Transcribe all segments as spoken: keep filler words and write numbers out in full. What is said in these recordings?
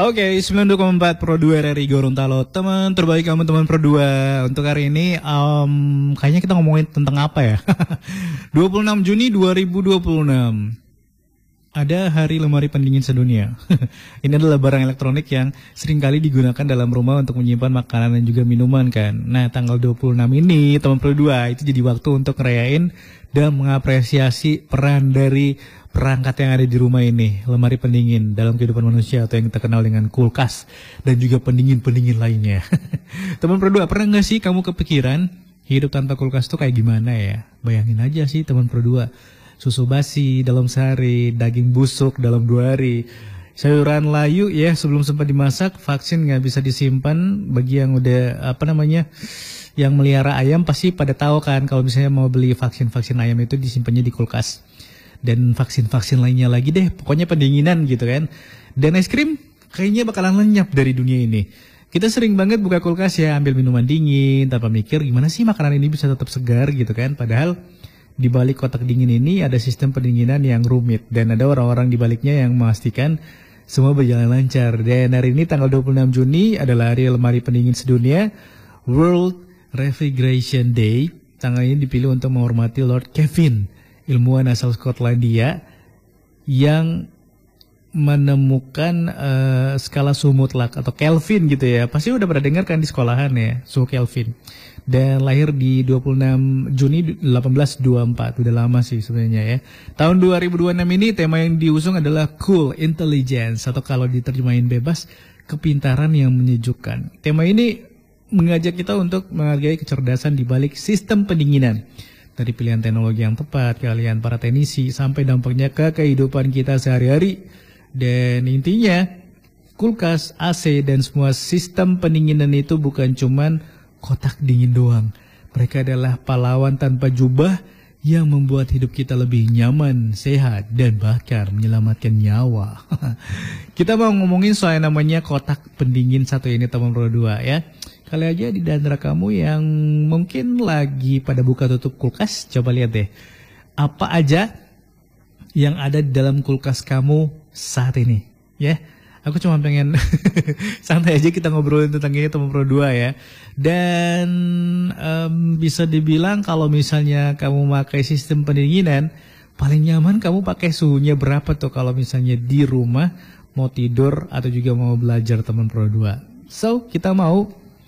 Oke, sembilan puluh dua koma empat Pro dua R R I Gorontalo. Teman terbaik kamu teman Pro dua. Untuk hari ini um, kayaknya kita ngomongin tentang apa ya? dua puluh enam Juni dua ribu dua puluh enam. Ada hari lemari pendingin sedunia. Ini adalah barang elektronik yang seringkali digunakan dalam rumah untuk menyimpan makanan dan juga minuman kan. Nah, tanggal dua puluh enam ini teman Pro dua itu jadi waktu untuk ngerayain dan mengapresiasi peran dari perangkat yang ada di rumah ini, lemari pendingin dalam kehidupan manusia atau yang kita kenal dengan kulkas dan juga pendingin-pendingin lainnya. Teman Pro dua, pernah nggak sih kamu kepikiran hidup tanpa kulkas tuh kayak gimana ya? Bayangin aja sih teman Pro dua, susu basi dalam sehari, daging busuk dalam dua hari, sayuran layu ya sebelum sempat dimasak, vaksin nggak bisa disimpan. Bagi yang udah apa namanya, yang melihara ayam pasti pada tahu kan kalau misalnya mau beli vaksin-vaksin ayam itu disimpannya di kulkas. Dan vaksin-vaksin lainnya lagi deh, pokoknya pendinginan gitu kan. Dan es krim kayaknya bakalan lenyap dari dunia ini. Kita sering banget buka kulkas ya, ambil minuman dingin tanpa mikir gimana sih makanan ini bisa tetap segar gitu kan. Padahal di balik kotak dingin ini ada sistem pendinginan yang rumit. Dan ada orang-orang di baliknya yang memastikan semua berjalan lancar. Dan hari ini tanggal dua puluh enam Juni adalah hari lemari pendingin sedunia, World Refrigeration Day. Tanggal ini dipilih untuk menghormati Lord Kelvin, ilmuwan asal Skotlandia yang menemukan uh, skala suhu mutlak atau Kelvin gitu ya. Pasti udah pernah dengar kan di sekolahan ya, suhu Kelvin. Dan lahir di dua puluh enam Juni delapan belas dua puluh empat, udah lama sih sebenarnya ya. Tahun dua ribu dua puluh enam ini tema yang diusung adalah Cool Intelligence, atau kalau diterjemahin bebas, kepintaran yang menyejukkan. Tema ini mengajak kita untuk menghargai kecerdasan di balik sistem pendinginan. Dari pilihan teknologi yang tepat, keahlian para teknisi, sampai dampaknya ke kehidupan kita sehari-hari. Dan intinya, kulkas, A C, dan semua sistem pendinginan itu bukan cuman kotak dingin doang. Mereka adalah pahlawan tanpa jubah yang membuat hidup kita lebih nyaman, sehat, dan bahkan menyelamatkan nyawa. Kita mau ngomongin soal namanya kotak pendingin satu ini teman Pro dua ya. Kali aja di antara kamu yang mungkin lagi pada buka tutup kulkas, coba lihat deh. Apa aja yang ada di dalam kulkas kamu saat ini, ya. Aku cuma pengen santai aja kita ngobrolin tentang ini teman Pro dua ya. Dan um, bisa dibilang kalau misalnya kamu pakai sistem pendinginan, paling nyaman kamu pakai suhunya berapa tuh kalau misalnya di rumah mau tidur atau juga mau belajar teman Pro dua. So, kita mau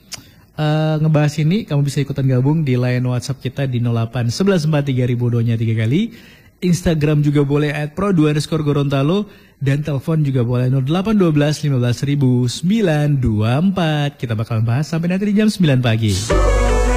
Uh, ngebahas ini, kamu bisa ikutan gabung di line WhatsApp kita di nol delapan satu satu empat tiga ribu nya tiga kali. Instagram juga boleh at pro dua underscore Gorontalo. Dan telepon juga boleh nol delapan satu dua lima belas ribu sembilan dua empat. Kita bakal bahas sampai nanti di jam sembilan pagi.